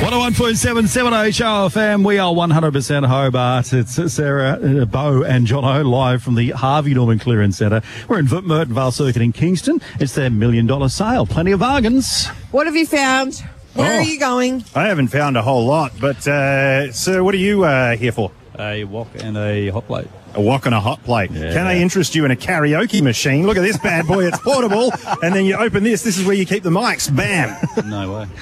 101.7 7HO FM. We are 100% Hobart. It's Sarah, Bo and Jono live from the Harvey Norman Clearance Centre. We're in Merton Vale Circuit in Kingston. It's their $1 million sale. Plenty of bargains. What have you found? Where are you going? I haven't found a whole lot, but sir, what are you here for? A wok and a hot plate. A wok and a hot plate. Yeah. Can I interest you in a karaoke machine? Look at this bad boy. It's portable. And then you open this. This is where you keep the mics. Bam. No way.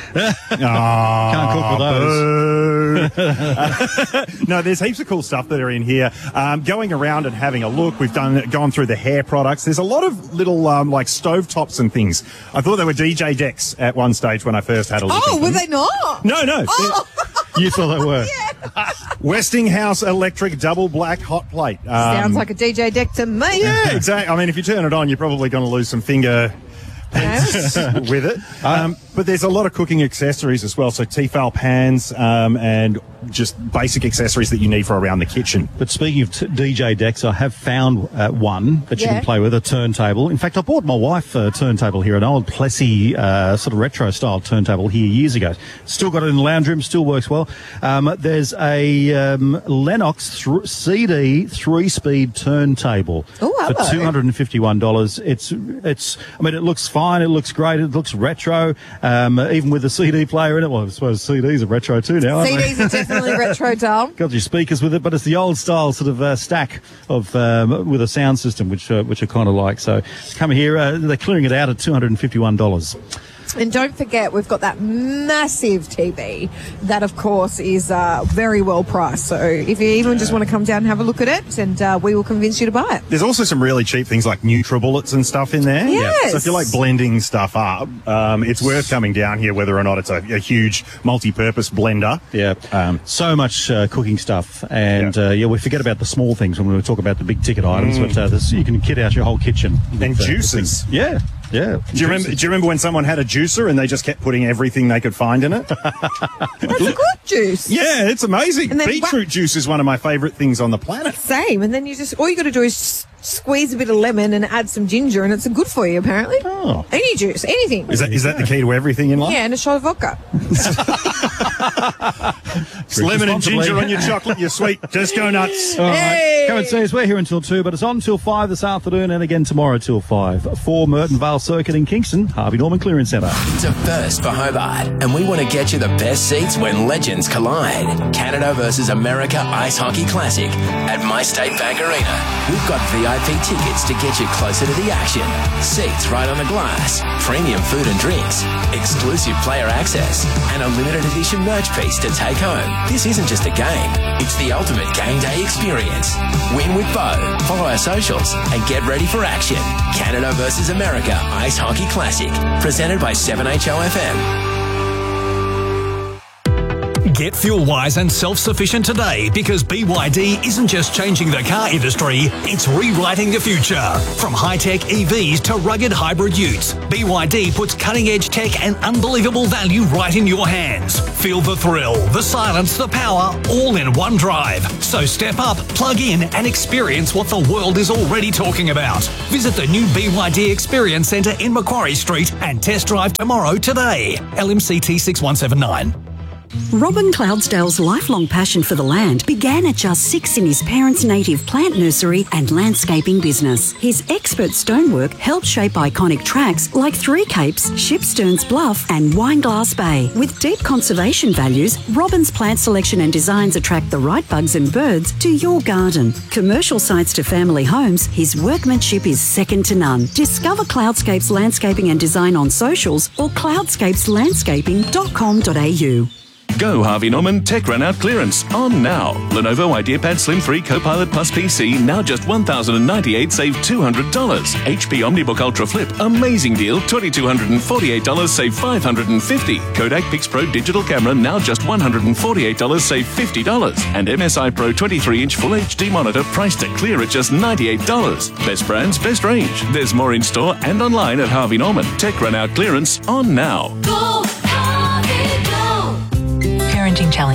Can't cook with those. No, there's heaps of cool stuff that are in here. Going around and having a look. We've gone through the hair products. There's a lot of little like stove tops and things. I thought they were DJ decks at one stage when I first had a look. Oh, were they not? No. Oh. You thought they were? Yeah. Westinghouse electric double black hot plate. Sounds like a DJ deck to me. Yeah, exactly. I mean, if you turn it on, you're probably going to lose some finger with it. But there's a lot of cooking accessories as well. So Tefal pans and just basic accessories that you need for around the kitchen. But speaking of DJ decks, I have found one that you can play with, a turntable. In fact, I bought my wife a turntable here, an old Plessy sort of retro-style turntable here years ago. Still got it in the lounge room, still works well. There's a Lennox CD 3-speed turntable for $251. It's. I mean, it looks fine. It looks great. It looks retro. Even with the CD player in it. Well, I suppose CDs are retro too now, aren't they? CDs are definitely retro, Dom. Got your speakers with it, but it's the old style sort of stack of with a sound system, which I kind of like. So come here. They're clearing it out at $251. And don't forget, we've got that massive TV that, of course, is very well priced. So if you even just want to come down and have a look at it, and we will convince you to buy it. There's also some really cheap things like NutriBullets and stuff in there. Yes. So if you like blending stuff up, it's worth coming down here, whether or not it's a huge multi-purpose blender. Yeah. So much cooking stuff. And, we forget about the small things when we talk about the big ticket items. But you can kit out your whole kitchen. And juices. Yeah. Do you remember when someone had a juicer and they just kept putting everything they could find in it? That's a good juice. Yeah, it's amazing. And then beetroot juice is one of my favourite things on the planet. Same. And then all you got to do is squeeze a bit of lemon and add some ginger, and it's good for you, apparently. Oh. Any juice, anything. Is that the key to everything in life? Yeah, and a shot of vodka. Lemon and ginger on your chocolate, you're sweet. Just go nuts. All right. Come and see us. We're here until 2, but it's on till 5 this afternoon and again tomorrow till 5. For Merton Vale Circuit in Kingston, Harvey Norman Clearance Centre. It's a first for Hobart, and we want to get you the best seats when legends collide. Canada versus America Ice Hockey Classic at MyState Bank Arena. We've got VIP tickets to get you closer to the action. Seats right on the glass, premium food and drinks, exclusive player access, and a limited edition merch piece to take home. This isn't just a game, it's the ultimate game day experience. Win with Bo, follow our socials, and get ready for action. Canada versus America Ice Hockey Classic, presented by 7HO FM. Get fuel wise and self-sufficient today, because BYD isn't just changing the car industry, it's rewriting the future. From high-tech EVs to rugged hybrid utes, BYD puts cutting-edge tech and unbelievable value right in your hands. Feel the thrill, the silence, the power, all in one drive. So step up, plug in, and experience what the world is already talking about. Visit the new BYD Experience Centre in Macquarie Street and test drive tomorrow today. LMCT 6179. Robin Cloudsdale's lifelong passion for the land began at just 6 in his parents' native plant nursery and landscaping business. His expert stonework helped shape iconic tracks like Three Capes, Shipsterns Bluff and Wineglass Bay. With deep conservation values, Robin's plant selection and designs attract the right bugs and birds to your garden. Commercial sites to family homes, his workmanship is second to none. Discover Cloudscapes Landscaping and Design on socials or cloudscapeslandscaping.com.au. Go Harvey Norman Tech Run Out Clearance on now. Lenovo IdeaPad Slim 3 Copilot Plus PC now just $1,098, save $200. HP OmniBook Ultra Flip, amazing deal, $2,248, save $550. Kodak PixPro Digital Camera now just $148, save $50. And MSI Pro 23-inch Full HD monitor priced at clear at just $98. Best brands, best range. There's more in store and online at Harvey Norman. Tech Run Out Clearance on now. Parenting challenges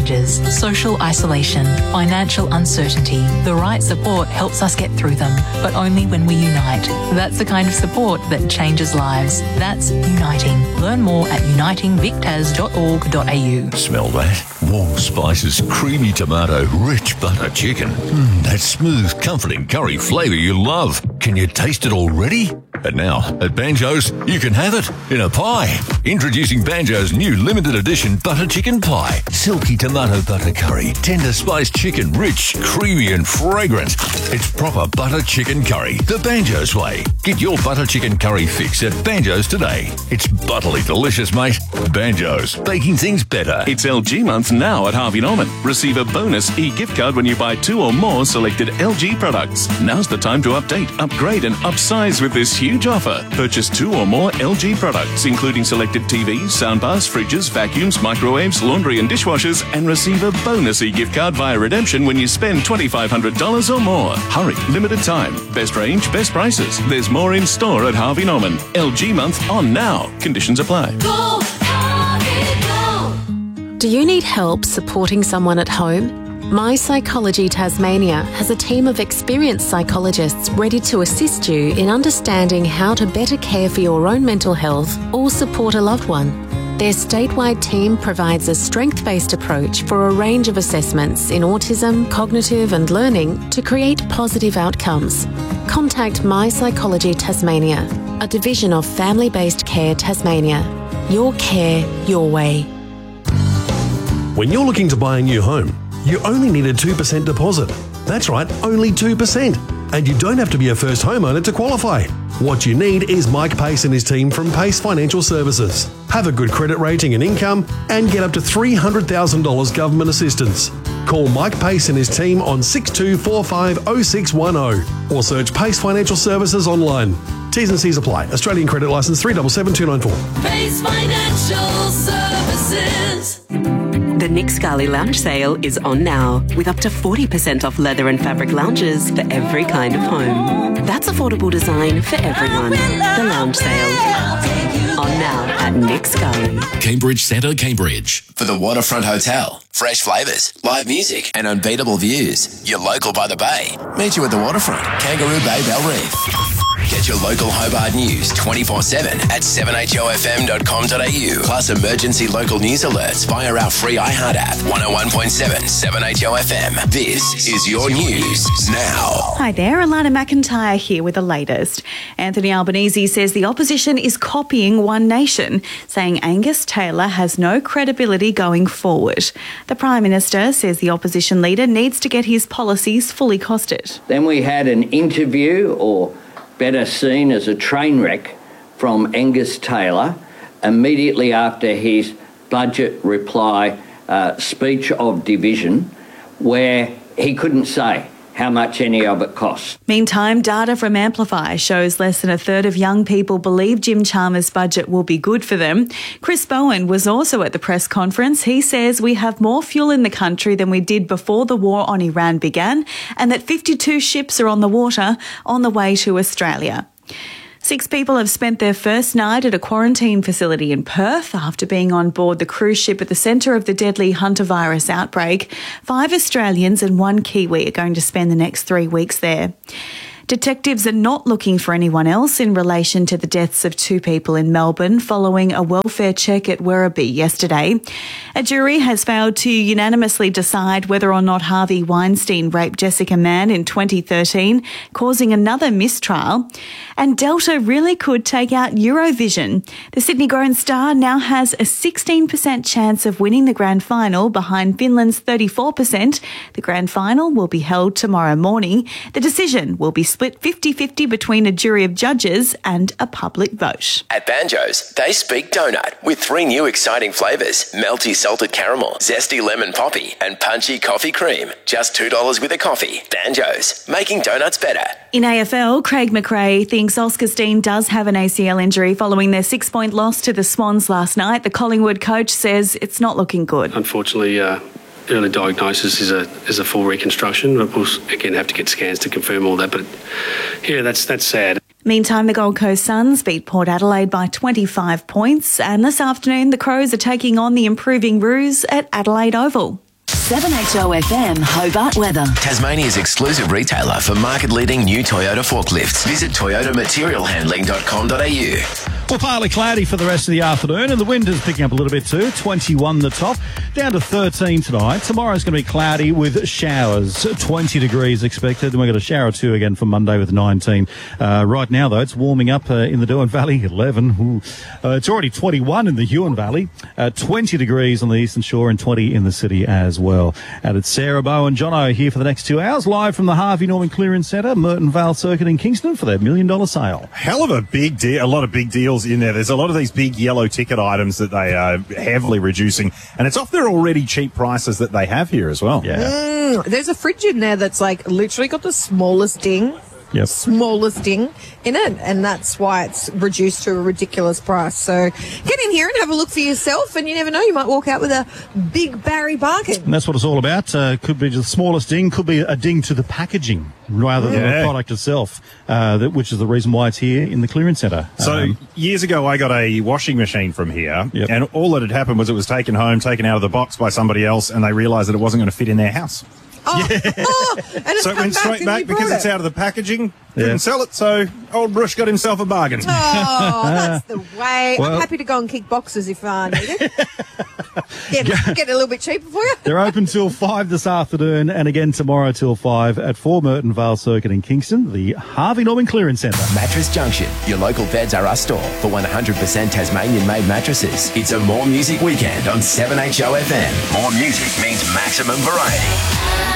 challenges, social isolation, financial uncertainty. The right support helps us get through them, but only when we unite. That's the kind of support that changes lives. That's uniting. Learn more at unitingvictas.org.au. Smell that? Warm spices, creamy tomato, rich butter chicken. That smooth, comforting curry flavour you love. Can you taste it already? And now, at Banjo's, you can have it in a pie. Introducing Banjo's new limited edition butter chicken pie. Silky tomato butter curry, tender spiced chicken, rich, creamy and fragrant. It's proper butter chicken curry, the Banjo's way. Get your butter chicken curry fix at Banjo's today. It's butterly delicious, mate. Banjo's, baking things better. It's LG month now at Harvey Norman. Receive a bonus e-gift card when you buy 2 or more selected LG products. Now's the time to update, upgrade and upsize with this huge offer. Purchase 2 or more LG products, including selected TVs, soundbars, fridges, vacuums, microwaves, laundry and dishwashers, and receive a bonus e-gift card via redemption when you spend $2,500 or more. Hurry, limited time. Best range, best prices. There's more in store at Harvey Norman. LG month on now. Conditions apply. Go, Harvey, go. Do you need help supporting someone at home? My Psychology Tasmania has a team of experienced psychologists ready to assist you in understanding how to better care for your own mental health or support a loved one. Their statewide team provides a strength-based approach for a range of assessments in autism, cognitive and learning to create positive outcomes. Contact My Psychology Tasmania, a division of Family-Based Care Tasmania. Your care, your way. When you're looking to buy a new home, you only need a 2% deposit. That's right, only 2%. And you don't have to be a first homeowner to qualify. What you need is Mike Pace and his team from Pace Financial Services. Have a good credit rating and income and get up to $300,000 government assistance. Call Mike Pace and his team on 62450610 or search Pace Financial Services online. T's and C's apply. Australian credit licence 377294. Pace Financial Services. The Nick Scali Lounge Sale is on now, with up to 40% off leather and fabric lounges for every kind of home. That's affordable design for everyone. The Lounge Sale. On now at Nick Scali. Cambridge Centre, Cambridge. For the Waterfront Hotel. Fresh flavours, live music and unbeatable views. You're local by the bay. Meet you at the Waterfront, Kangaroo Bay, Bell Reef. Get your local Hobart news 24/7 at 7hofm.com.au. Plus emergency local news alerts via our free iHeart app. 101.7 7HOFM. This is your news now. Hi there, Alana McIntyre here with the latest. Anthony Albanese says the opposition is copying One Nation, saying Angus Taylor has no credibility going forward. The Prime Minister says the opposition leader needs to get his policies fully costed. Then we had an interview, or better seen as a train wreck, from Angus Taylor immediately after his budget reply speech of division, where he couldn't say how much any of it costs. Meantime, data from Amplify shows less than a third of young people believe Jim Chalmers' budget will be good for them. Chris Bowen was also at the press conference. He says we have more fuel in the country than we did before the war on Iran began, and that 52 ships are on the water on the way to Australia. 6 people have spent their first night at a quarantine facility in Perth after being on board the cruise ship at the centre of the deadly hantavirus outbreak. 5 Australians and 1 Kiwi are going to spend the next 3 weeks there. Detectives are not looking for anyone else in relation to the deaths of 2 people in Melbourne following a welfare check at Werribee yesterday. A jury has failed to unanimously decide whether or not Harvey Weinstein raped Jessica Mann in 2013, causing another mistrial. And Delta really could take out Eurovision. The Sydney-grown star now has a 16% chance of winning the grand final behind Finland's 34%. The grand final will be held tomorrow morning. The decision will be split 50-50 between a jury of judges and a public vote. At Banjo's, they speak donut with 3 new exciting flavours: melty salted caramel, zesty lemon poppy and punchy coffee cream. Just $2 with a coffee. Banjo's, making donuts better. In AFL, Craig McRae thinks Oscar Steen does have an ACL injury following their 6-point loss to the Swans last night. The Collingwood coach says it's not looking good. Unfortunately, early diagnosis is a full reconstruction. We'll again have to get scans to confirm all that, but yeah, that's sad. Meantime, the Gold Coast Suns beat Port Adelaide by 25 points, and this afternoon the Crows are taking on the improving Roos at Adelaide Oval. 7HOFM Hobart weather. Tasmania's exclusive retailer for market-leading new Toyota forklifts. Visit toyotamaterialhandling.com.au. Well, partly cloudy for the rest of the afternoon, and the wind is picking up a little bit too. 21 the top, down to 13 tonight. Tomorrow's going to be cloudy with showers. 20 degrees expected, and we've got a shower or two again for Monday with 19. Right now, though, it's warming up in the Doon Valley, 11. It's already 21 in the Huon Valley, 20 degrees on the Eastern Shore and 20 in the city as well. And it's Sarah Bow and Jono here for the next 2 hours, live from the Harvey Norman Clearance Centre, Merton Vale Circuit in Kingston for their $1 million sale. Hell of a big deal, a lot of big deals in there. There's a lot of these big yellow ticket items that they are heavily reducing, and it's off their already cheap prices that they have here as well. Yeah. There's a fridge in there that's like literally got the smallest ding. Yep. Smallest ding in it, and that's why it's reduced to a ridiculous price. So get in here and have a look for yourself, and you never know, you might walk out with a big Barry bargain. And that's what it's all about. Could be the smallest ding, could be a ding to the packaging rather than the product itself, which is the reason why it's here in the clearance centre. So years ago, I got a washing machine from here, and all that had happened was it was taken home, taken out of the box by somebody else, and they realised that it wasn't going to fit in their house. And it's So it went straight back because it's out of the packaging. Couldn't sell it, so old Brush got himself a bargain. Oh, that's the way. Well- I'm happy to go and kick boxes if needed. Get a little bit cheaper for you. They're open till 5 this afternoon, and again tomorrow till 5 at 4 Merton Vale Circuit in Kingston, the Harvey Norman Clearance Centre. Mattress Junction, your local Beds R Us store for 100% Tasmanian-made mattresses. It's a More Music weekend on 7HOFM. More music means maximum variety.